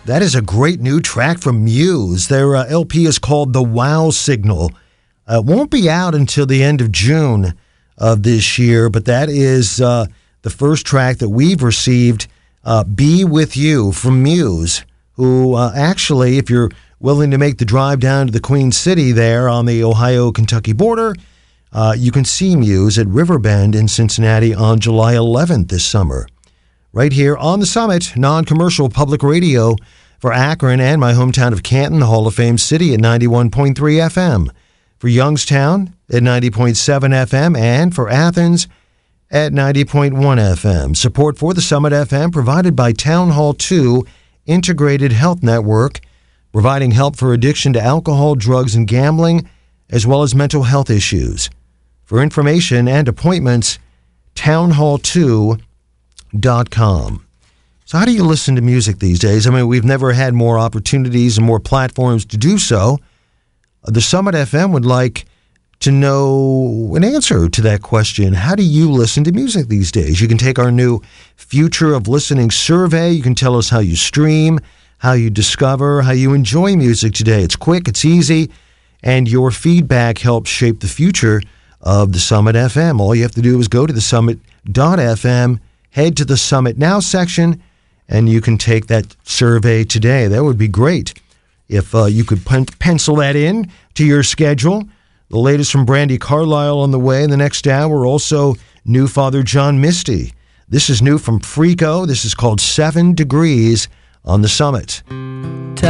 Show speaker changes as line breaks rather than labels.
That is a great new track from Muse. Their LP is called The Wow Signal. It won't be out until the end of June of this year, but that is the first track that we've received, Be With You from Muse, who actually, if you're willing to make the drive down to the Queen City there on the Ohio-Kentucky border, you can see Muse at Riverbend in Cincinnati on July 11th this summer. Right here on the Summit, non-commercial public radio for Akron and my hometown of Canton, the Hall of Fame city at 91.3 FM. For Youngstown at 90.7 FM and for Athens at 90.1 FM. Support for the Summit FM provided by Town Hall 2 Integrated Health Network, providing help for addiction to alcohol, drugs, and gambling, as well as mental health issues. For information and appointments, townhall2.com. So how do you listen to music these days? I mean, we've never had more opportunities and more platforms to do so. The Summit FM would like to know an answer to that question. How do you listen to music these days? You can take our new Future of Listening survey. You can tell us how you stream, how you discover, how you enjoy music today. It's quick, it's easy, and your feedback helps shape the future of the Summit FM. All you have to do is go to thesummit.fm, head to the Summit Now section, and you can take that survey today. That would be great if you could pencil that in to your schedule. The latest from Brandi Carlile on the way in the next hour. Also, new Father John Misty. This is new from Freako. This is called 7 Degrees on the Summit.